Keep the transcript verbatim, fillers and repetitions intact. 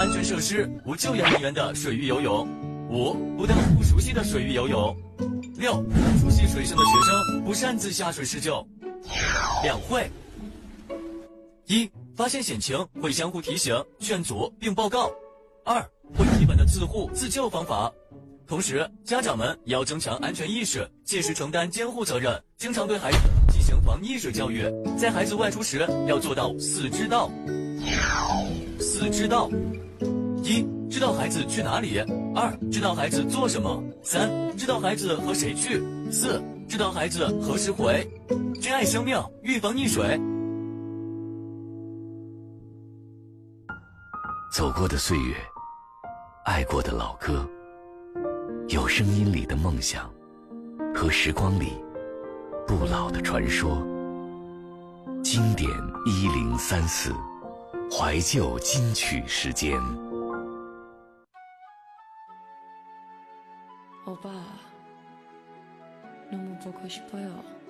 安全设施，无救援人员的水域游泳；五、不得不熟悉的水域游泳；六、不熟悉水深的学生不擅自下水施救。两会：一、发现险情会相互提醒、劝阻并报告；二、会基本的自护自救方法。同时，家长们也要增强安全意识，切实承担监护责任，经常对孩子进行防溺水教育。在孩子外出时，要做到四知道。四知道：一、知道孩子去哪里；二、知道孩子做什么；三、知道孩子和谁去；四、知道孩子何时回。珍爱生命，预防溺水。 走过的岁月，爱过的老歌，有声音里的梦想，和时光里不老的传说。经典一零三四，怀旧金曲时间。 오빠, 너무 보고 싶어요.